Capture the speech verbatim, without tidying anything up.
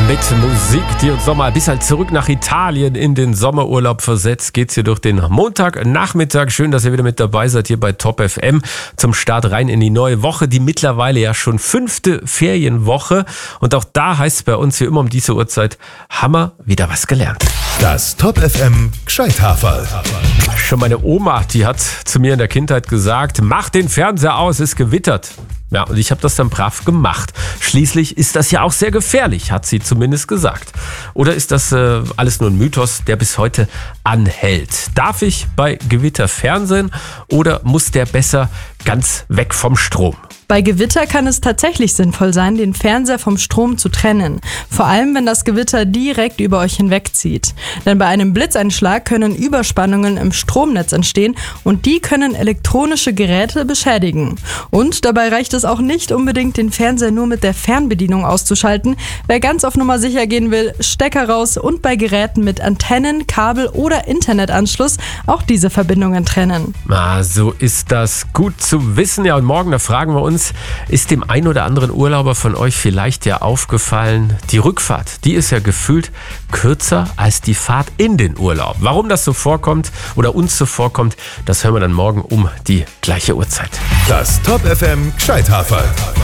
Mit Musik, die uns nochmal bis halt zurück nach Italien in den Sommerurlaub versetzt, geht's hier durch den Montagnachmittag. Schön, dass ihr wieder mit dabei seid hier bei Top F M zum Start rein in die neue Woche, die mittlerweile ja schon fünfte Ferienwoche. Und auch da heißt es bei uns wie immer um diese Uhrzeit, haben wir wieder was gelernt. Das Top F M Gscheithaferl. Schon meine Oma, die hat zu mir in der Kindheit gesagt, mach den Fernseher aus, es gewittert. Ja, und ich habe das dann brav gemacht. Schließlich ist das ja auch sehr gefährlich, hat sie zumindest gesagt. Oder ist das äh, alles nur ein Mythos, der bis heute anhält? Darf ich bei Gewitter fernsehen oder muss der besser ganz weg vom Strom? Bei Gewitter kann es tatsächlich sinnvoll sein, den Fernseher vom Strom zu trennen. Vor allem, wenn das Gewitter direkt über euch hinwegzieht. Denn bei einem Blitzeinschlag können Überspannungen im Stromnetz entstehen und die können elektronische Geräte beschädigen. Und dabei reicht es auch nicht unbedingt, den Fernseher nur mit der Fernbedienung auszuschalten. Wer ganz auf Nummer sicher gehen will, Stecker raus und bei Geräten mit Antennen, Kabel oder Internetanschluss auch diese Verbindungen trennen. Ah, so ist das gut zu wissen. Ja, und morgen, da fragen wir uns, ist dem ein oder anderen Urlauber von euch vielleicht ja aufgefallen, die Rückfahrt, die ist ja gefühlt kürzer als die Fahrt in den Urlaub. Warum das so vorkommt oder uns so vorkommt, das hören wir dann morgen um die gleiche Uhrzeit. Das Top F M Gscheithaferl.